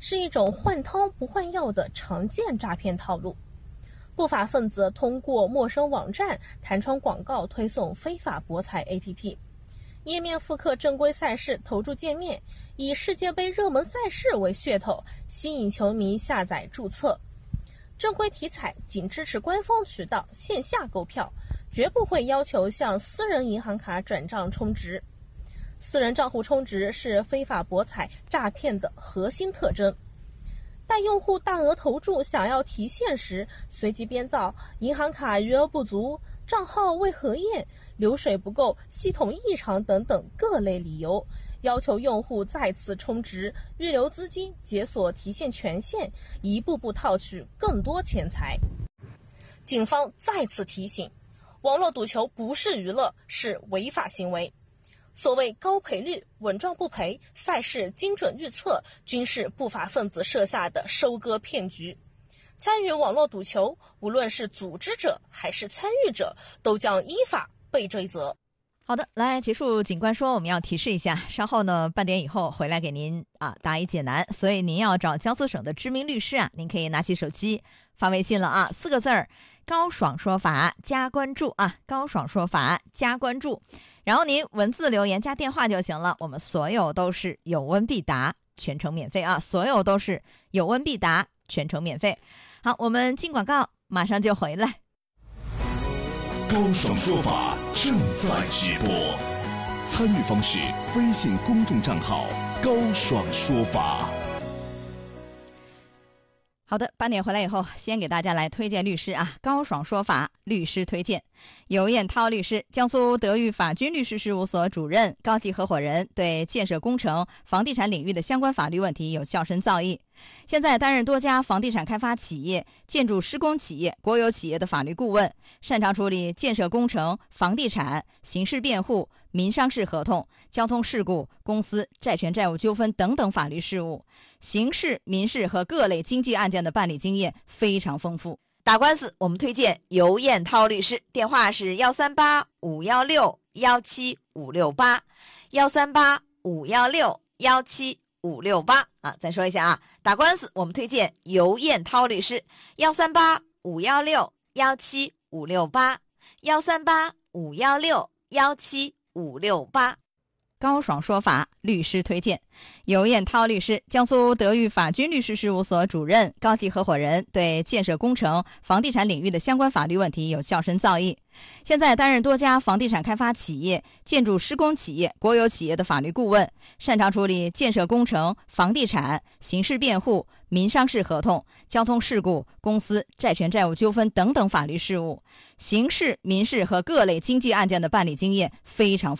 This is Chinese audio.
是一种换汤不换药的常见诈骗套路。不法分子通过陌生网站弹窗广告推送非法博彩 APP， 页面复刻正规赛事投注界面，以世界杯热门赛事为噱头，吸引球迷下载注册。正规体彩仅支持官方渠道线下购票，绝不会要求向私人银行卡转账充值。私人账户充值是非法博彩诈骗的核心特征。待用户大额投注想要提现时，随即编造银行卡余额不足、账号未核验、流水不够、系统异常等等各类理由，要求用户再次充值、预留资金、解锁提现权限，一步步套取更多钱财。警方再次提醒，网络赌球不是娱乐，是违法行为。所谓高赔率、稳赚不赔、赛事精准预测，均是不法分子设下的收割骗局。参与网络赌球，无论是组织者还是参与者，都将依法被追责。 好的，来结束警官说我们要提示一下，稍后呢半点以后回来给您答疑解难，所以您要找江苏省的知名律师您可以拿起手机发微信了4个字儿，高爽说法加关注高爽说法加关注，然后您文字留言加电话就行了，我们所有都是有问必答，全程免费所有都是有问必答，全程免费。好，我们进广告马上就回来。 高爽说法正在直播，参与方式：微信公众账号高爽说法。 好的，8点回来以后，先给大家来推荐律师高爽说法律师推荐。尤彦涛律师，江苏德裕法军律师事务所主任、高级合伙人，对建设工程、房地产领域的相关法律问题有较深造诣。现在担任多家房地产开发企业、建筑施工企业、国有企业的法律顾问，擅长处理建设工程、房地产、刑事辩护、民商事合同、交通事故、公司债权债务纠纷等等法律事务，刑事、民事和各类经济案件的办理经验非常丰富。打官司我们推荐尤彦涛律师，电话是138-516-17568，138-516-17568再说一下打官司我们推荐尤彦涛律师，138-516-17568，138-516-17568。高爽说法律师推荐，尤彦涛律师，江苏德裕法军律师事务所主任、高级合伙人，对建设工程、房地产领域的相关法律问题有较深造诣。现在担任多家房地产开发企业、建筑施工企业、国有企业的法律顾问，擅长处理建设工程、房地产、刑事辩护、民商事合同、交通事故、公司债权债务纠纷等等法律事务，刑事、民事和各类经济案件的办理经验非常丰富。